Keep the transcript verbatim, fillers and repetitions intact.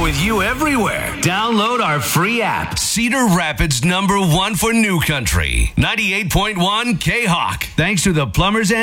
with you everywhere. Download our free app. Cedar Rapids number one for new country. ninety-eight point one K-Hawk. Thanks to the Plumbers and